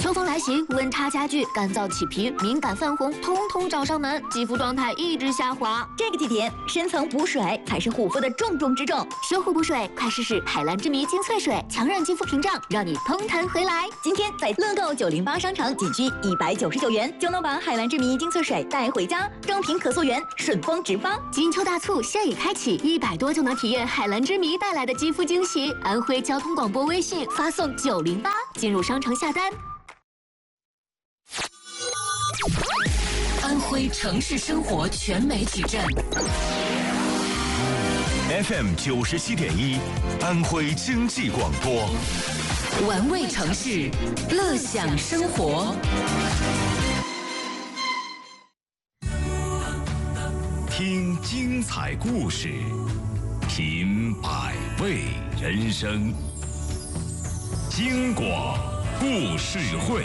秋风来袭，温差加剧，干燥起皮、敏感泛红，通通找上门，肌肤状态一直下滑。 这个季节，深层补水才是护肤的重中之重。 修护补水，快试试海蓝之谜精粹水，强韧肌肤屏障，让你嘭弹回来。 今天在乐购908商城，仅需199元就能把海蓝之谜精粹水带回家，双瓶可溯源，顺丰直发。 金秋大促现已开启，100多就能体验海蓝之谜带来的肌肤惊喜。安徽交通广播微信发送908，进入商城下单。 安徽城市生活全媒体站 FM 97.1，安徽经济广播， 玩味城市，乐享生活。 听精彩故事，品百味人生。京广故事会。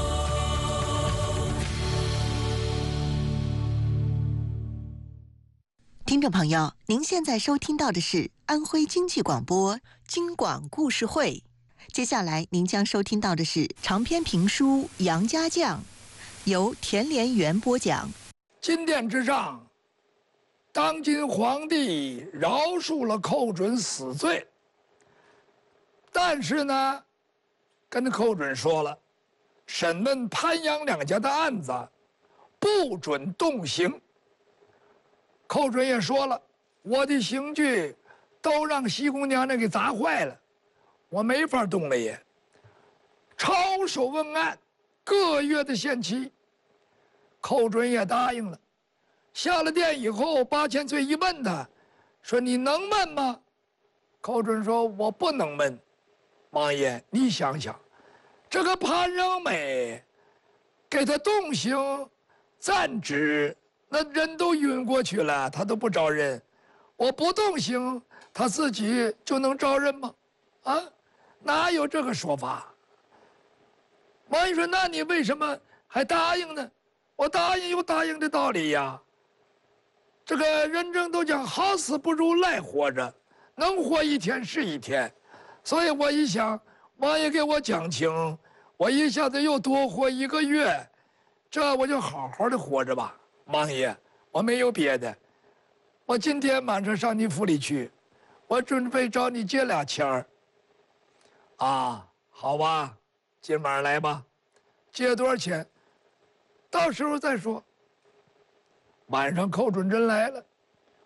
听众朋友，您现在收听到的是安徽经济广播京广故事会。接下来您将收听到的是长篇评书《杨家将》，由田连元播讲。 金殿之上，当今皇帝饶恕了寇准死罪，但是呢，跟寇准说了，审问潘杨两家的案子，不准动刑。寇准也说了，我的刑具都让西宫娘娘给砸坏了，我没法动了也。抄手问案，各月的限期。寇准也答应了。下了殿以后，八千岁一问他，说你能问吗？寇准说，我不能问。王爷，你想想，这个潘仁美给他动刑暂止，那人都晕过去了，他都不招认。我不动刑，他自己就能招认吗？啊，哪有这个说法？王爷说，那你为什么还答应呢？我答应有答应的道理呀。这个人证都讲好死不如赖活着，能活一天是一天。所以我一想，王爷给我讲情，我一下子又多活1个月，这我就好好的活着吧。王爷，我没有别的，我今天晚上上你府里去，我准备找你借2钱儿。啊，好吧，今晚来吧，借多少钱？到时候再说。晚上寇准真来了，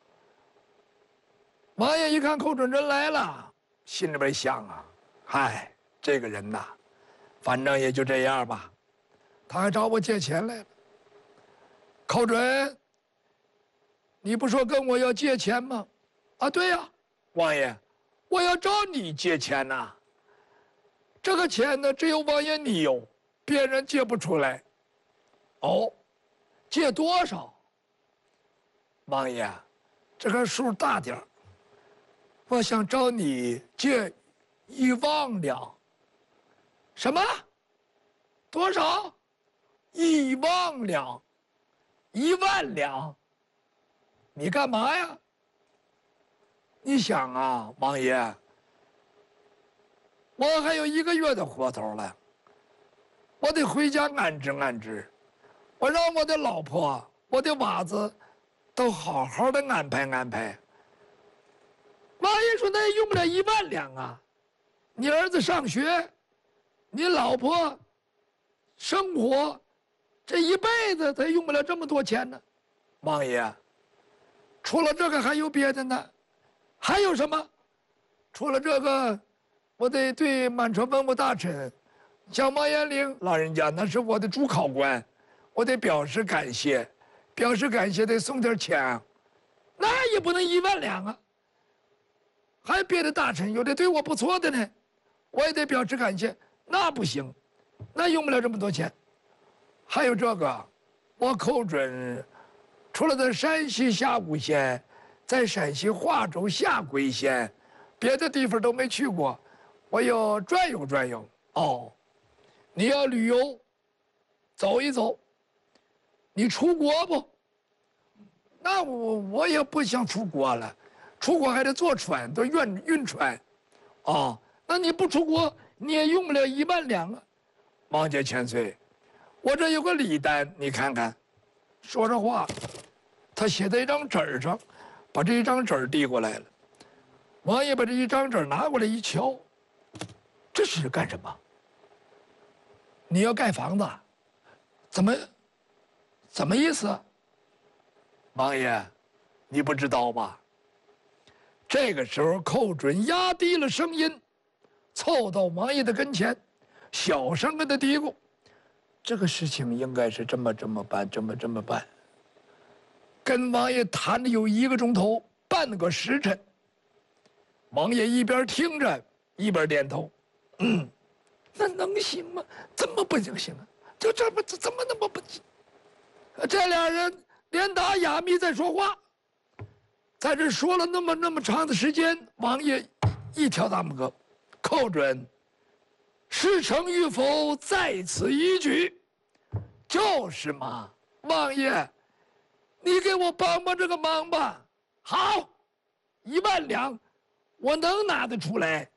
王爷一看寇准真来了，心里边想啊，嗨，这个人呐，反正也就这样吧，他还找我借钱来了。寇准，你不说跟我要借钱吗？啊，对呀，王爷，我要找你借钱呐。这个钱呢，只有王爷你有，别人借不出来。哦，借多少？王爷，这个数大点儿，我想找你借1万两。什么？多少？1万两？1万两？你干嘛呀？你想啊，王爷，我还有1个月的活头了，我得回家安置安置，我让我的老婆、我的娃子都好好的安排安排。王爷说，那也用不了1万两啊，你儿子上学，你老婆生活，这一辈子他用不了这么多钱呢。王爷，除了这个还有别的呢？还有什么？除了这个，我得对满朝文武大臣，像王延龄老人家，那是我的主考官，我得表示感谢，表示感谢得送点钱，那也不能1万两啊。还有别的大臣，有的对我不错的呢，我也得表示感谢，那不行，那用不了这么多钱。还有这个，我寇准，除了在山西夏谷县，在陕西华州下归县，别的地方都没去过，我要转悠转悠。哦，你要旅游，走一走，你出国不？那我也不想出国了，出国还得坐船，都运船。哦，那你不出国，你也用不了1万两啊。 王家千岁，我这有个礼单，你看看。说着话，他写在一张纸上，把这一张纸递过来了。王爷把这一张纸拿过来一瞧，这是干什么？你要盖房子？怎么意思？王爷，你不知道吧？这个时候，寇准压低了声音，凑到王爷的跟前，小声跟他嘀咕：“这个事情应该是这么办，这么办。”跟王爷谈了有1个钟头，半个时辰。王爷一边听着，一边点头：“那能行吗？怎么不能行啊？就怎么那么不行？”这俩人连打哑谜在说话，在这说了那么长的时间，王爷一挑大拇哥：“寇准，事成与否在此一举。”就是嘛，王爷，你给我帮这个忙吧。好，1万两，我能拿得出来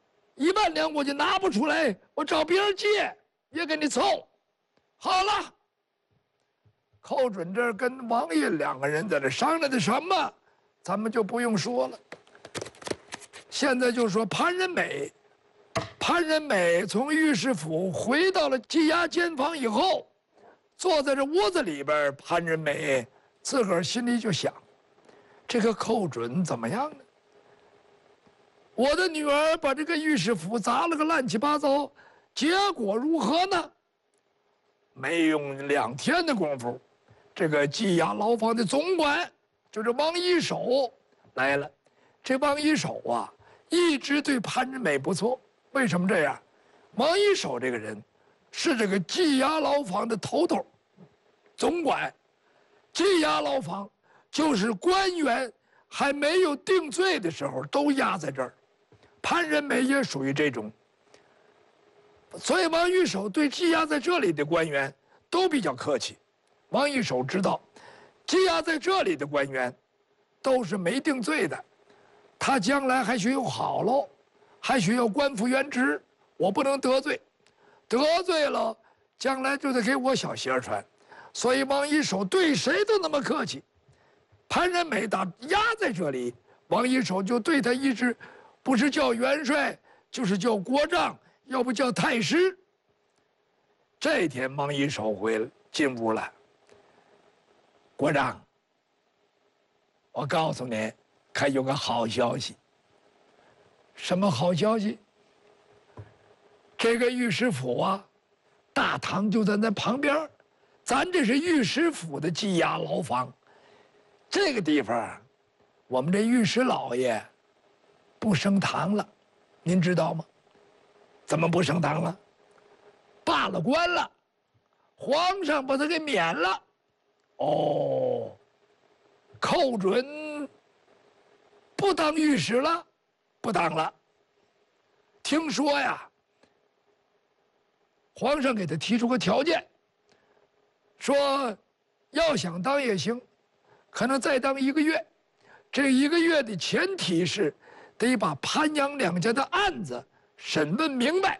；1万两我就拿不出来，我找别人借也给你凑。好了。寇准这儿跟王爷2个人在这商量的什么，咱们就不用说了。现在就说潘仁美，潘仁美从御史府回到了羁押监房以后，坐在这屋子里边，潘仁美自个儿心里就想：这个寇准怎么样呢？我的女儿把这个御史府砸了个乱七八糟，结果如何呢？没用2天的功夫，这个羁押牢房的总管就是王一手来了。这王一手啊，一直对潘仁美不错。为什么这样？王一手这个人是这个羁押牢房的头头，总管。羁押牢房就是官员还没有定罪的时候都押在这儿，潘仁美也属于这种。所以王一手对羁押在这里的官员都比较客气。王一手知道，羁押在这里的官员都是没定罪的，他将来还许有好喽，还许要官复原职，我不能得罪，得罪了将来就得给我小鞋穿。所以王一手对谁都那么客气。潘仁美打押在这里，王一手就对他一直不是叫元帅，就是叫国丈，要不叫太师。这天王一手回来进屋了，国丈，我告诉你，可有个好消息。什么好消息？这个御史府啊，大堂就在那旁边，咱这是御史府的羁押牢房。这个地方，我们这御史老爷不升堂了，您知道吗？怎么不升堂了？罢了官了，皇上把他给免了。哦，寇准不当御史了，不当了。听说呀，皇上给他提出个条件，说要想当也行，可能再当1个月。这1个月的前提是得把潘杨两家的案子审问明白，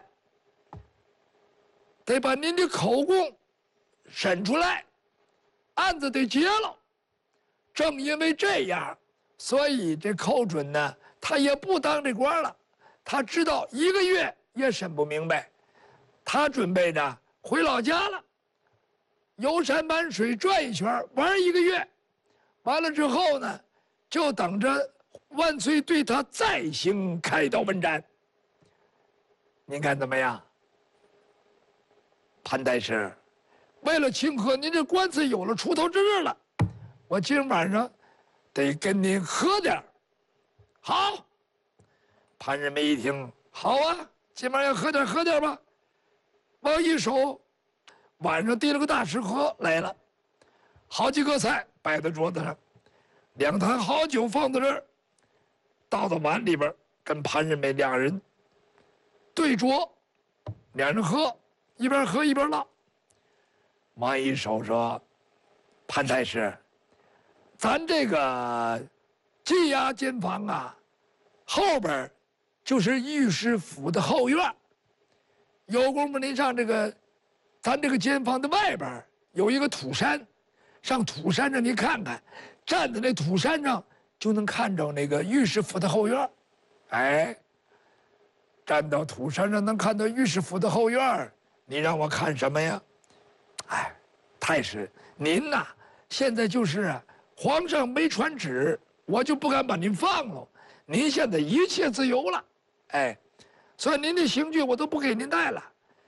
得把您的口供审出来，案子得结了。正因为这样，所以这寇准呢，他也不当这官了。他知道1个月也审不明白，他准备着回老家了，游山玩水转一圈，玩1个月。完了之后呢，就等着万岁对他再行开刀问斩。您看怎么样？潘太师，为了庆贺您这官司有了出头之日了，我今晚上得跟您喝点儿。好。潘仁美一听，好啊，今晚要喝点吧。王一手晚上递了个大食盒来了，好几个菜摆在桌子上，2坛好酒放在这儿，倒到碗里边，跟潘仁美2人对酌，2人喝，一边喝一边唠。王一手说：“潘太师，咱这个羁押监房啊，后边就是御史府的后院，有功夫您上这个咱这个监房的外边有一个土山，上土山上你看看，站在那土山上就能看着那个御史府的后院。哎，站到土山上能看到御史府的后院，你让我看什么呀？哎，太师，您呐，现在就是皇上没传旨，我就不敢把您放了。您现在一切自由了，哎，所以您的刑具我都不给您带了。